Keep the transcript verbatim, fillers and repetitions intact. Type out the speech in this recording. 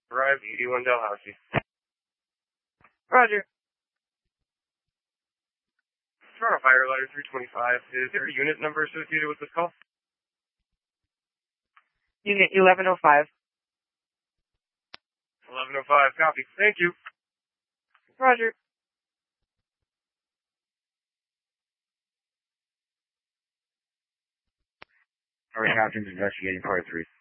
Arrive, eighty-one Dalhousie. Roger. Toronto Fire Ladder three twenty-five. Is there a unit number associated with this call? Unit eleven oh five. eleven oh five, copy. Thank you. Roger. Our captain's investigating part three.